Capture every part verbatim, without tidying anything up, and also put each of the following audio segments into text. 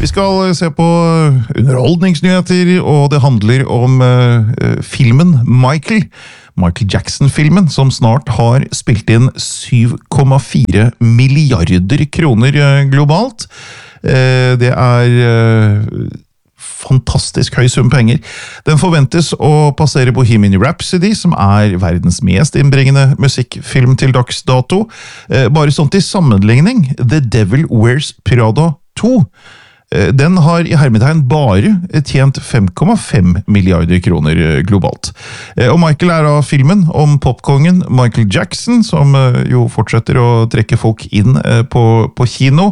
Vi skal se på underholdningsnyheter, og det handler om uh, filmen Michael. Michael Jackson-filmen, som snart har spilt inn syv komma fire milliarder kroner globalt. Uh, det er... Uh, fantastisk høy sum penger. Den forventes å passere Bohemian Rhapsody, som er verdens mest innbringende musikkfilm til dags dato. Bare sånn til sammenligning, The Devil Wears Prada to. Den har i hermetegn bare tjent fem komma fem milliarder kroner globalt. Og Michael er av filmen om popkongen Michael Jackson, som jo fortsetter å trekke folk inn på, på kino.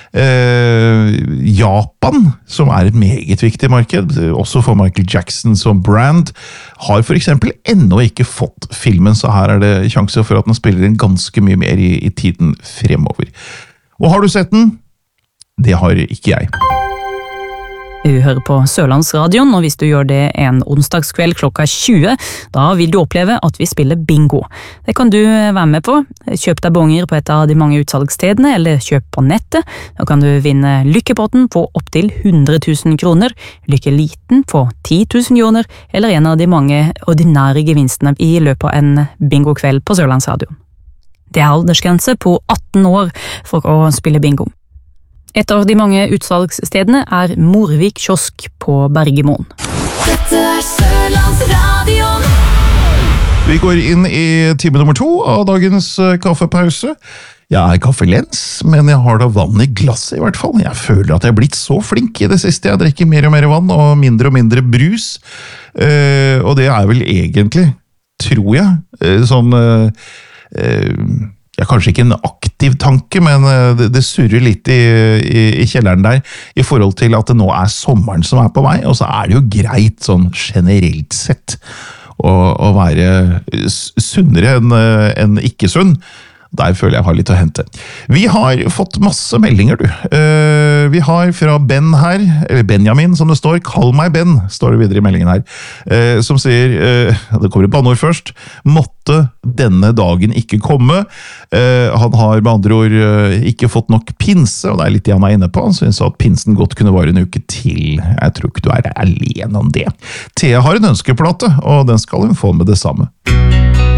Eh, Japan, som er et meget viktig marked, også for Michael Jackson som brand, har for eksempel ennå ikke fått filmen, så her er det sjanse for at den spiller inn ganske mye mer i, i tiden fremover. Og har du sett den? Det har ikke jeg. Du hører på Sørlandsradion, og hvis du gjør det en onsdagskveld klokka tjue, da vil du oppleve at vi spiller bingo. Det kan du være med på. Kjøp deg bonger på et av de mange utsalgsstedene, eller kjøp på nettet. Da kan du vinne lykkepotten på opptil hundre tusen kroner, lykkeliten på ti tusen kroner, eller en av de mange ordinære gevinstene i løpet av en bingokveld på Sørlandsradion. Det er aldersgrense på atten år for å spille bingo. Et av de mange utsalgsstedene er Morvik kiosk på Bergemoen. Dette er Sørlandsradion. Vi går inn i time nummer to av dagens kaffepause. Jeg er kaffelens, men jeg har da vann i glasset i hvert fall. Jeg føler at jeg er blitt så flink i det siste. Jeg drikker mer og mer vann og mindre og mindre brus. Uh, og det er vel egentlig, tror jeg, uh, sånn... Uh, uh, Ja, kanskje ikke en aktiv tanke, men det, det surrer litt i, i, i kjelleren der, i forhold til at det nå er sommeren som er på vei, og så er det jo greit sånn generelt sett å, å være sunnere enn en ikke sunn. Der føler jeg har litt å hente. Vi har fått masse meldinger, du. Uh, vi har fra Ben her, eller Benjamin som det står, kall meg Ben, står det videre i meldingen her, uh, som sier, uh, det kommer et banneord først, måtte denne dagen ikke komme. Uh, han har med andre ord uh, ikke fått nok pinse, og det er litt det han er inne på. Han synes at pinsen godt kunne vare en uke til. Jeg tror ikke du er alene om det. Thea har en ønskeplate, og den skal hun få med det samme.